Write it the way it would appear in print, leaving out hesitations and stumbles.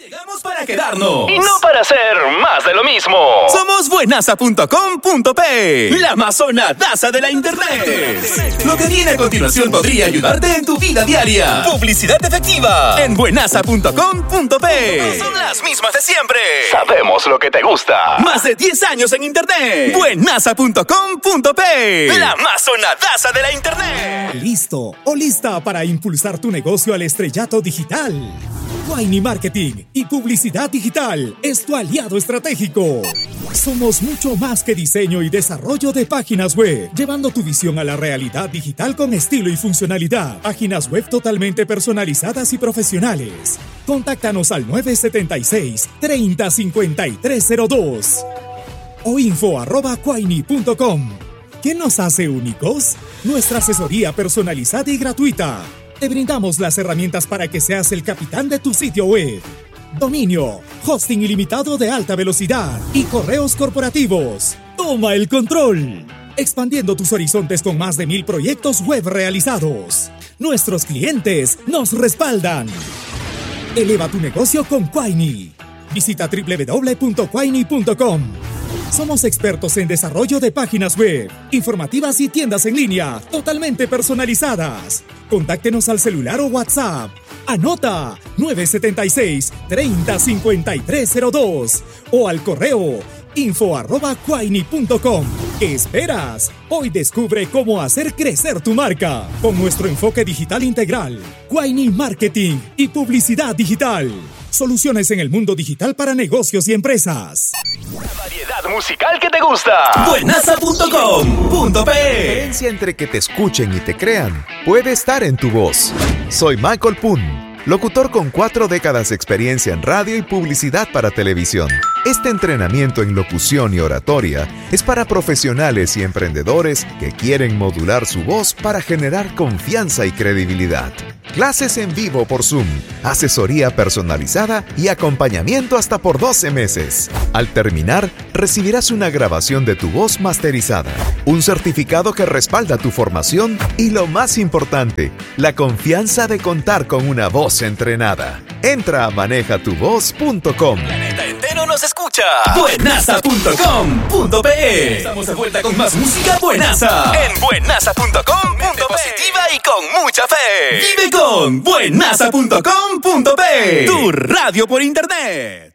Llegamos para quedarnos y no para hacer más de lo mismo. Somos buenaza.com.pe, la más sonadaza de la internet. Lo que viene a continuación podría ayudarte en tu vida diaria. Publicidad efectiva en buenaza.com.pe. Son las mismas de siempre. Sabemos lo que te gusta. Más de 10 años en internet. buenaza.com.pe, la más sonadaza de la internet. ¿Listo o lista para impulsar tu negocio al estrellato digital? Quaini Marketing y Publicidad Digital es tu aliado estratégico. Somos mucho más que diseño y desarrollo de páginas web, llevando tu visión a la realidad digital con estilo y funcionalidad. Páginas web totalmente personalizadas y profesionales. Contáctanos al 976-305302 o info@quaini.com. ¿Qué nos hace únicos? Nuestra asesoría personalizada y gratuita. Te brindamos las herramientas para que seas el capitán de tu sitio web. Dominio, hosting ilimitado de alta velocidad y correos corporativos. Toma el control. Expandiendo tus horizontes con más de 1000 proyectos web realizados. Nuestros clientes nos respaldan. Eleva tu negocio con Quaini. Visita www.quaini.com. Somos expertos en desarrollo de páginas web, informativas y tiendas en línea, totalmente personalizadas. Contáctenos al celular o WhatsApp. Anota 976-305302 o al correo info@quaini.com. ¿Qué esperas? Hoy descubre cómo hacer crecer tu marca con nuestro enfoque digital integral. Quaini Marketing y Publicidad Digital. Soluciones en el mundo digital para negocios y empresas. La variedad musical que te gusta. buenaza.com.pe. La diferencia entre que te escuchen y te crean puede estar en tu voz. Soy Michael Poon, locutor con 4 décadas de experiencia en radio y publicidad para televisión. Este entrenamiento en locución y oratoria es para profesionales y emprendedores que quieren modular su voz para generar confianza y credibilidad. Clases en vivo por Zoom, asesoría personalizada y acompañamiento hasta por 12 meses. Al terminar, recibirás una grabación de tu voz masterizada, un certificado que respalda tu formación y, lo más importante, la confianza de contar con una voz entrenada. Entra a manejatuvoz.com. El planeta entero nos escucha. buenaza.com.pe. Estamos de vuelta con más música buenaza en buenaza.com.pe. Positiva y con mucha fe. Vive con buenaza.com.pe, tu radio por internet.